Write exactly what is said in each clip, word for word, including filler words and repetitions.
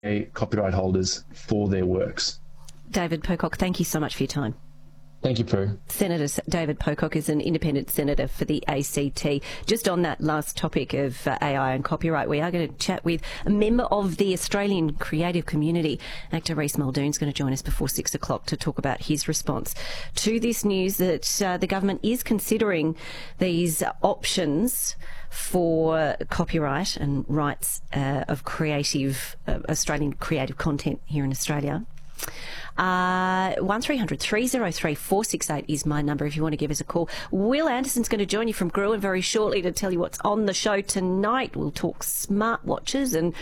copyright holders for their works. David Pocock, thank you so much for your time. Thank you, Prue. Senator David Pocock is an independent senator for the A C T. Just on that last topic of uh, A I and copyright, we are going to chat with a member of the Australian creative community. Actor Rhys Muldoon is going to join us before six o'clock to talk about his response to this news that uh, the government is considering these options for copyright and rights uh, of creative, uh, Australian creative content here in Australia. Uh, one three hundred three oh three four six eight is my number if you want to give us a call. Will Anderson's going to join you from Gruen very shortly to tell you what's on the show tonight. We'll talk smartwatches and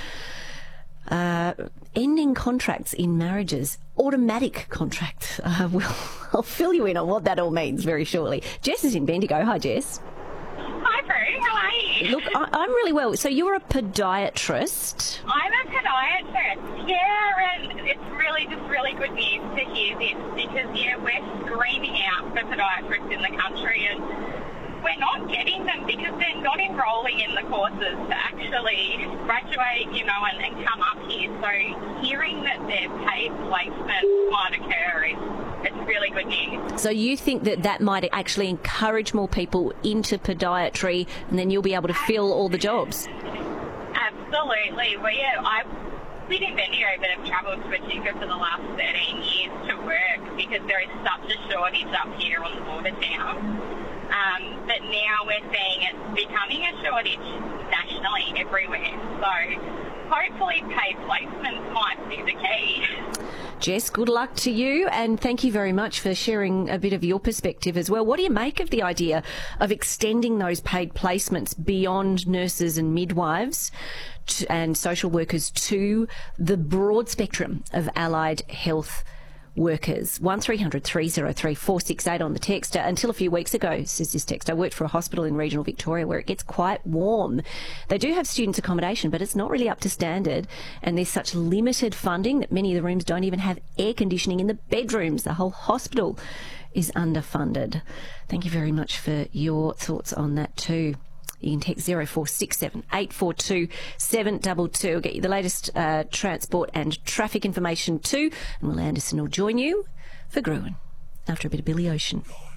uh, ending contracts in marriages, automatic contracts. Uh, we'll, I'll fill you in on what that all means very shortly. Jess is in Bendigo. Hi, Jess. Hi, Prue. How are you? Look, I, I'm really well. So you're a podiatrist. I'm a podiatrist, yeah, and it's really just really good news to hear this because, yeah, we're screaming out for podiatrists in the country and we're not getting them because they're not enrolling in the courses to actually graduate, you know, and, and come up here. So hearing that their paid placement might occur is it's really good news. So you think that that might actually encourage more people into podiatry and then you'll be able to fill all the jobs? Absolutely. Well, yeah, I've been in Bendigo but have travelled to Echuca for the last thirteen years to work because there is such a shortage up here on the border town. Um, but now we're seeing it's becoming a shortage nationally everywhere. So hopefully paid placements might be the key. Jess, good luck to you and thank you very much for sharing a bit of your perspective as well. What do you make of the idea of extending those paid placements beyond nurses and midwives to, and social workers to the broad spectrum of allied health workers? one three hundred three oh three four six eight on the text. Until a few weeks ago, says this text, I worked for a hospital in regional Victoria where it gets quite warm. They do have students' accommodation, but it's not really up to standard. And there's such limited funding that many of the rooms don't even have air conditioning in the bedrooms. The whole hospital is underfunded. Thank you very much for your thoughts on that too. You can text zero four six seven eight four two seven two two. I'll get you the latest uh, transport and traffic information too. And Will Anderson will join you for Gruen after a bit of Billy Ocean.